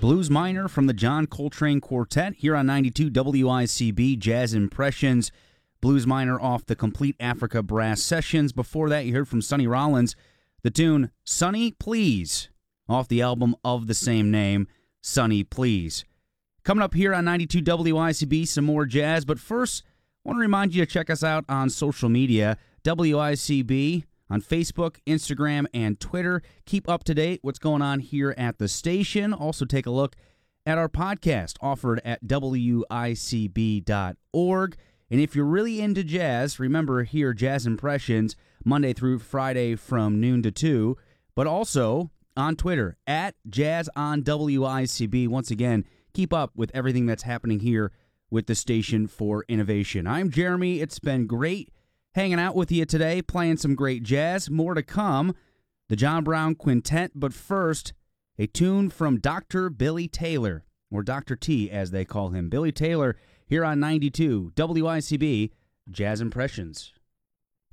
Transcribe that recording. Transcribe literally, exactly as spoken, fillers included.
Blues Minor from the John Coltrane Quartet here on ninety-two W I C B Jazz Impressions. Blues Minor off the Complete Africa Brass Sessions. Before that, you heard from Sonny Rollins the tune Sonny Please off the album of the same name, Sonny Please. Coming up here on ninety-two W I C B, some more jazz, but first, I want to remind you to check us out on social media, W I C B on Facebook, Instagram, and Twitter. Keep up to date what's going on here at the station. Also take a look at our podcast offered at W I C B dot org. And if you're really into jazz, remember here, Jazz Impressions, Monday through Friday from noon to two, but also on Twitter, at Jazz on W I C B. Once again, keep up with everything that's happening here with the Station for Innovation. I'm Jeremy. It's been great hanging out with you today, playing some great jazz. More to come, the John Brown Quintet, but first, a tune from Doctor Billy Taylor, or Doctor T as they call him. Billy Taylor here on ninety-two W I C B Jazz Impressions.